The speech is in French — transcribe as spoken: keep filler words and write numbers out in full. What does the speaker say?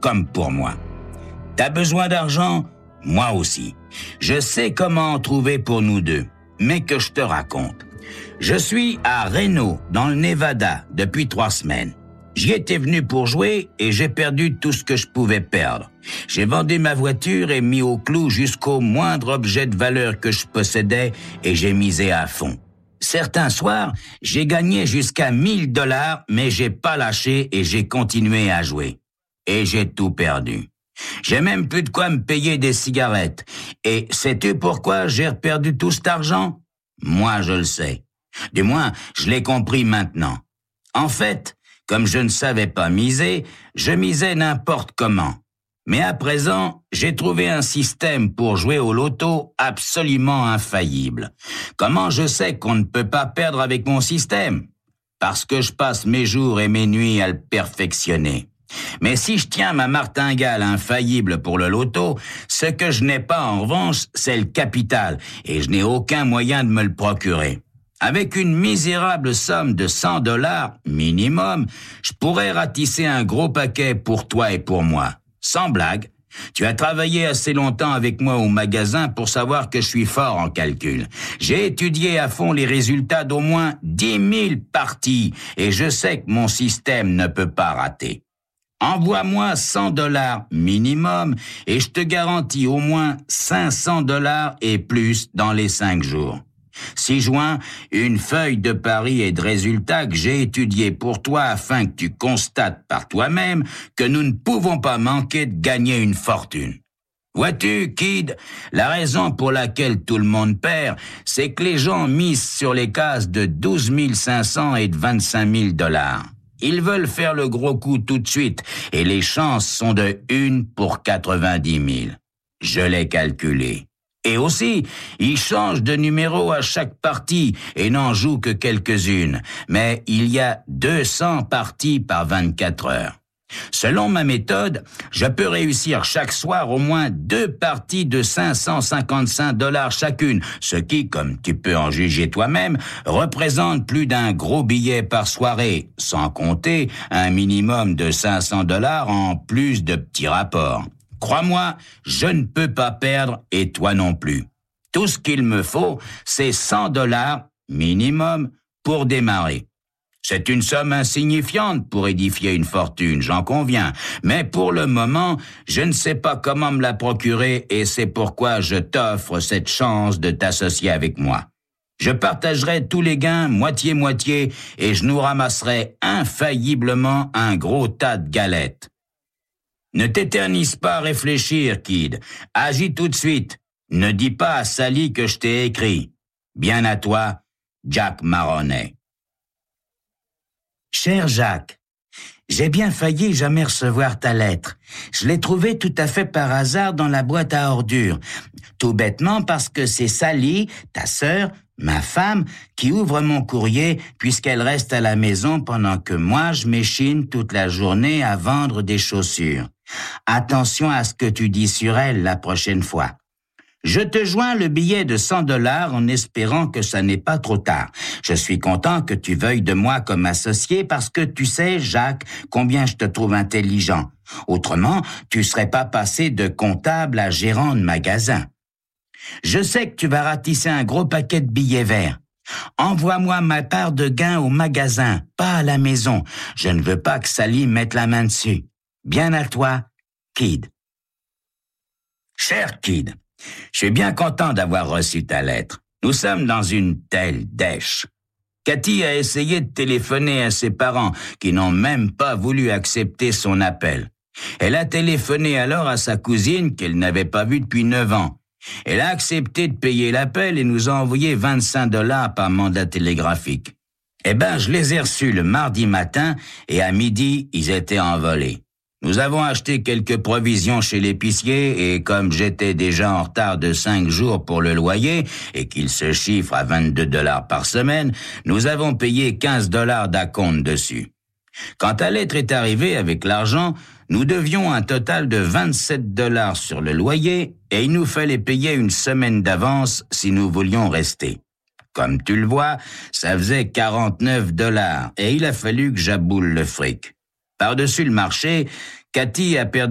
comme pour moi. T'as besoin d'argent? Moi aussi. Je sais comment en trouver pour nous deux, mais que je te raconte. Je suis à Reno, dans le Nevada, depuis trois semaines. J'y étais venu pour jouer et j'ai perdu tout ce que je pouvais perdre. J'ai vendu ma voiture et mis au clou jusqu'au moindre objet de valeur que je possédais et j'ai misé à fond. Certains soirs, j'ai gagné jusqu'à mille dollars, mais j'ai pas lâché et j'ai continué à jouer. Et j'ai tout perdu. J'ai même plus de quoi me payer des cigarettes. Et sais-tu pourquoi j'ai perdu tout cet argent? Moi, je le sais. Du moins, je l'ai compris maintenant. En fait, comme je ne savais pas miser, je misais n'importe comment. Mais à présent, j'ai trouvé un système pour jouer au loto absolument infaillible. Comment je sais qu'on ne peut pas perdre avec mon système? Parce que je passe mes jours et mes nuits à le perfectionner. Mais si je tiens ma martingale infaillible pour le loto, ce que je n'ai pas en revanche, c'est le capital, et je n'ai aucun moyen de me le procurer. Avec une misérable somme de cent dollars minimum, je pourrais ratisser un gros paquet pour toi et pour moi. Sans blague, tu as travaillé assez longtemps avec moi au magasin pour savoir que je suis fort en calcul. J'ai étudié à fond les résultats d'au moins dix mille parties et je sais que mon système ne peut pas rater. Envoie-moi cent dollars minimum et je te garantis au moins cinq cents dollars et plus dans les cinq jours. Si joint une feuille de paris et de résultats que j'ai étudiée pour toi afin que tu constates par toi-même que nous ne pouvons pas manquer de gagner une fortune. Vois-tu, Kid, la raison pour laquelle tout le monde perd, c'est que les gens misent sur les cases de douze mille cinq cents et de vingt-cinq mille dollars. Ils veulent faire le gros coup tout de suite et les chances sont de une pour quatre-vingt-dix mille. Je l'ai calculé. Et aussi, ils changent de numéro à chaque partie et n'en jouent que quelques-unes. Mais il y a deux cents parties par vingt-quatre heures. Selon ma méthode, je peux réussir chaque soir au moins deux parties de cinq cent cinquante-cinq dollars chacune, ce qui, comme tu peux en juger toi-même, représente plus d'un gros billet par soirée, sans compter un minimum de cinq cents dollars en plus de petits rapports. Crois-moi, je ne peux pas perdre et toi non plus. Tout ce qu'il me faut, c'est cent dollars minimum pour démarrer. C'est une somme insignifiante pour édifier une fortune, j'en conviens. Mais pour le moment, je ne sais pas comment me la procurer et c'est pourquoi je t'offre cette chance de t'associer avec moi. Je partagerai tous les gains moitié-moitié et je nous ramasserai infailliblement un gros tas de galettes. Ne t'éternise pas à réfléchir, Kid. Agis tout de suite. Ne dis pas à Sally que je t'ai écrit. Bien à toi, Jack Maroney. Cher Jacques, j'ai bien failli jamais recevoir ta lettre. Je l'ai trouvée tout à fait par hasard dans la boîte à ordures. Tout bêtement parce que c'est Sally, ta sœur, ma femme, qui ouvre mon courrier puisqu'elle reste à la maison pendant que moi je m'échine toute la journée à vendre des chaussures. Attention à ce que tu dis sur elle la prochaine fois. Je te joins le billet de cent dollars en espérant que ça n'est pas trop tard. Je suis content que tu veuilles de moi comme associé parce que tu sais, Jacques, combien je te trouve intelligent. Autrement, tu serais pas passé de comptable à gérant de magasin. Je sais que tu vas ratisser un gros paquet de billets verts. Envoie-moi ma part de gain au magasin, pas à la maison. Je ne veux pas que Sally mette la main dessus. Bien à toi, Kid. Cher Kid, je suis bien content d'avoir reçu ta lettre. Nous sommes dans une telle dèche. Cathy a essayé de téléphoner à ses parents, qui n'ont même pas voulu accepter son appel. Elle a téléphoné alors à sa cousine qu'elle n'avait pas vue depuis neuf ans. Elle a accepté de payer l'appel et nous a envoyé vingt-cinq dollars par mandat télégraphique. Eh ben, je les ai reçus le mardi matin et à midi, ils étaient envolés. Nous avons acheté quelques provisions chez l'épicier et comme j'étais déjà en retard de cinq jours pour le loyer et qu'il se chiffre à vingt-deux dollars par semaine, nous avons payé quinze dollars d'acompte dessus. Quand ta lettre est arrivée avec l'argent, nous devions un total de vingt-sept dollars sur le loyer et il nous fallait payer une semaine d'avance si nous voulions rester. Comme tu le vois, ça faisait quarante-neuf dollars et il a fallu que j'aboule le fric. Par-dessus le marché, Cathy a perdu